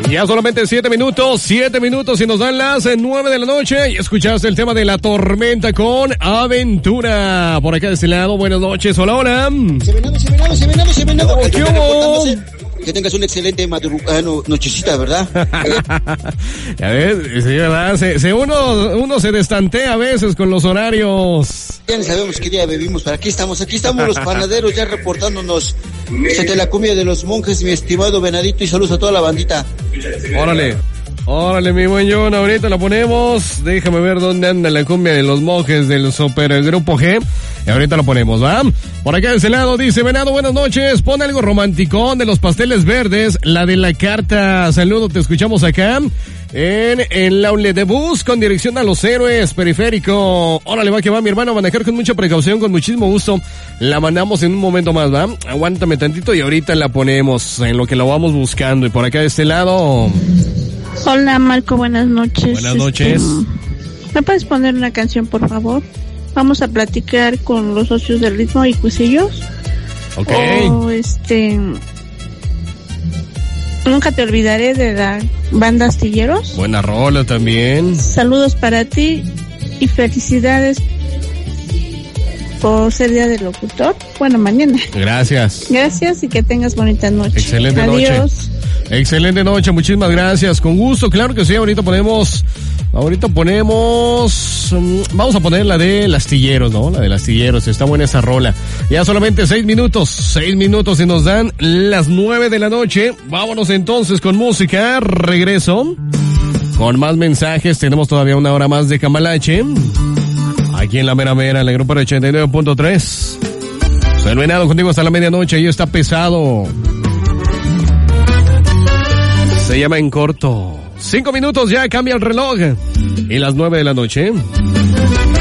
Ya solamente 7 minutos y nos dan las 9 de la noche y escuchaste el tema de La Tormenta con Aventura. Por acá de este lado, buenas noches, hola, hola. Se venado. ¿Qué hubo? Que tengas una excelente nochecita, ¿verdad? Ya ves, sí, ¿verdad? Uno se destantea a veces con los horarios. Ya no sabemos qué día bebimos, pero aquí estamos los panaderos ya reportándonos. Desde la cumbia de los monjes, mi estimado Venadito, y saludos a toda la bandita. Órale, mi buen John, ahorita la ponemos. Déjame ver dónde anda la cumbia de los monjes del supergrupo G. Y ahorita la ponemos, ¿va? Por acá de ese lado dice Venado, buenas noches. Pon algo romanticón de los Pasteles Verdes, la de la carta. Saludo, te escuchamos acá en el outlet de bus con dirección a Los Héroes, periférico. Órale, va que va, mi hermano, a manejar con mucha precaución, con muchísimo gusto. La mandamos en un momento más, ¿va? Aguántame tantito y ahorita la ponemos en lo que la vamos buscando. Y por acá de este lado... Hola Marco, buenas noches. Buenas noches. ¿Me puedes poner una canción, por favor? Vamos a platicar con los socios del ritmo y cuisillos. Ok. O Nunca te olvidaré de la banda Astilleros. Buena rola también. Saludos para ti y felicidades por ser día del locutor. Bueno, mañana. Gracias y que tengas bonita noche. Excelente Adiós. noche. Excelente noche, muchísimas gracias. Con gusto, claro que sí. Ahorita ponemos. Vamos a poner la de Astilleros, ¿no? La de Astilleros. Está buena esa rola. Ya solamente 6 minutos y nos dan las 9 de la noche. Vámonos entonces con música. Regreso con más mensajes. Tenemos todavía una hora más de Cambalache. Aquí en la mera, en el grupo de 89.3. Soy el Venado contigo hasta la medianoche y está pesado. Se llama En Corto. 5 minutos ya, cambia el reloj. Y las 9 de la noche.